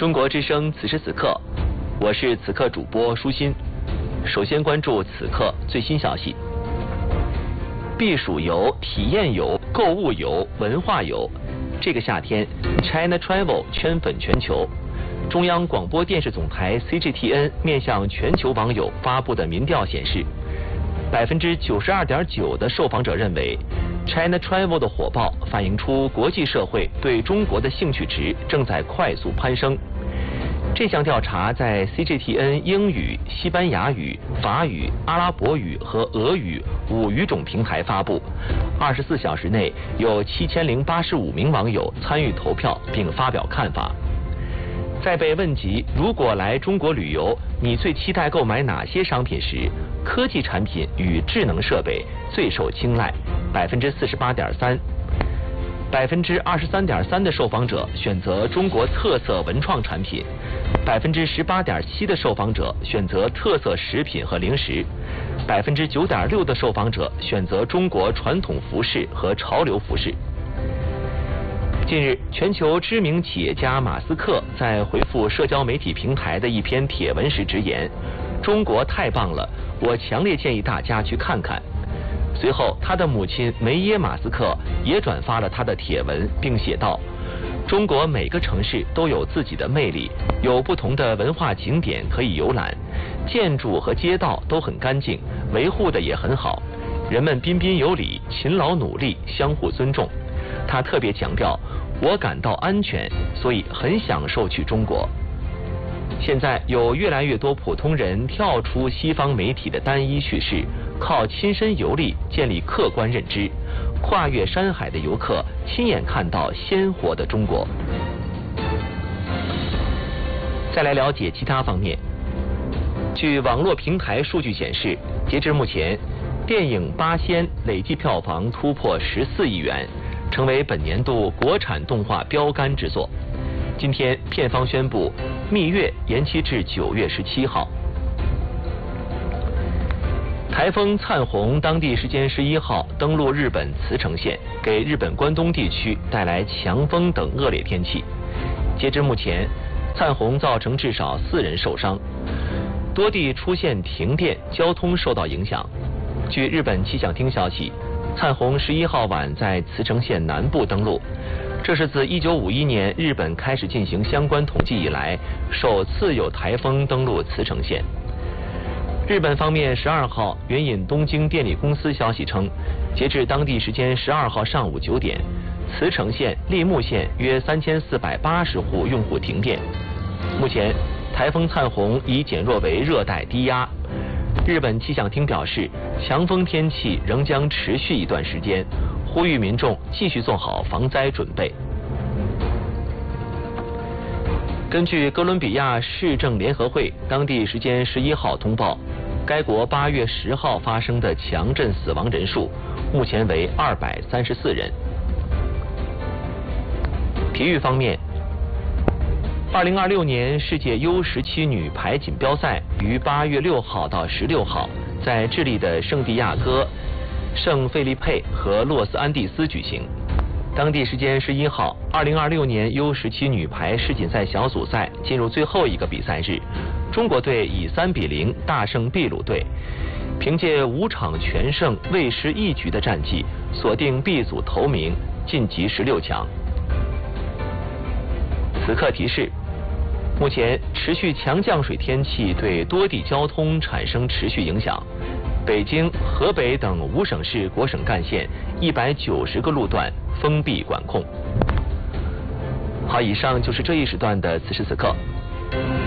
中国之声此时此刻，我是此刻主播舒心。首先关注此刻最新消息。避暑游、体验游、购物游、文化游，这个夏天 China Travel 圈粉全球。中央广播电视总台 CGTN 面向全球网友发布的民调显示，92.9%的受访者认为 China Travel 的火爆反映出国际社会对中国的兴趣值正在快速攀升。这项调查在 CGTN 英语、西班牙语、法语、阿拉伯语和俄语5语种平台发布，24小时内有7085名网友参与投票并发表看法。在被问及如果来中国旅游，你最期待购买哪些商品时，科技产品与智能设备最受青睐，48.3%。23.3%的受访者选择中国特色文创产品，18.7%的受访者选择特色食品和零食，9.6%的受访者选择中国传统服饰和潮流服饰。近日，全球知名企业家马斯克在回复社交媒体平台的一篇帖文时直言：“中国太棒了，我强烈建议大家去看看。”随后，他的母亲梅耶马斯克也转发了他的帖文，并写道：“中国每个城市都有自己的魅力，有不同的文化景点可以游览，建筑和街道都很干净，维护的也很好，人们彬彬有礼，勤劳努力，相互尊重。”他特别强调：“我感到安全，所以很享受去中国。”现在有越来越多普通人跳出西方媒体的单一叙事，靠亲身游历建立客观认知，跨越山海的游客亲眼看到鲜活的中国。再来了解其他方面。据网络平台数据显示，截至目前，电影《八仙》累计票房突破14亿元，成为本年度国产动画标杆之作。今天，片方宣布《蜜月》延期至9月17号。台风灿鸿当地时间11号登陆日本茨城县，给日本关东地区带来强风等恶劣天气。截至目前，灿鸿造成至少4人受伤，多地出现停电，交通受到影响。据日本气象厅消息，灿鸿11号晚在茨城县南部登陆，这是自1951年日本开始进行相关统计以来，首次有台风登陆茨城县。日本方面12号援引东京电力公司消息称，截至当地时间12号上午9点，茨城县、立木县约3480户用户停电。目前，台风灿鸿已减弱为热带低压。日本气象厅表示，强风天气仍将持续一段时间，呼吁民众继续做好防灾准备。根据哥伦比亚市政联合会当地时间11号通报，该国8月10号发生的强震死亡人数目前为234人。体育方面，2026年世界 U17女排锦标赛于8月6号到16号在智利的圣地亚哥、圣费利佩和洛斯安第斯举行。当地时间11号，2026年 U17女排世锦赛小组赛进入最后一个比赛日，中国队以3-0大胜秘鲁队，凭借5场全胜、未失一局的战绩，锁定 B 组头名，晋级16强。此刻提示：目前持续强降水天气对多地交通产生持续影响，北京、河北等5省市国省干线190个路段封闭管控。好，以上就是这一时段的此时此刻。